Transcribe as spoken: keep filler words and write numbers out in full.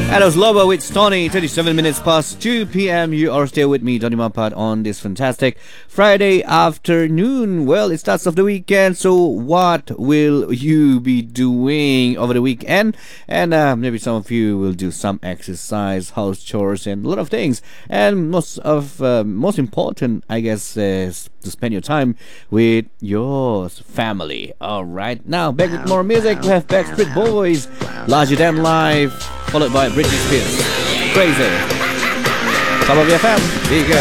That was Lobo with Stony, thirty-seven minutes past two p.m. You are still with me, Johnny Mapat, on this fantastic Friday afternoon. Well, it starts off the weekend, so what will you be doing over the weekend? And uh, maybe some of you will do some exercise, house chores, and a lot of things. And most of, uh, most important, I guess, is to spend your time with your family. All right, now back with more music. We have Backstreet Boys, Larger Than Life, followed by Britney Spears. Crazy. Top of your F M. Be good.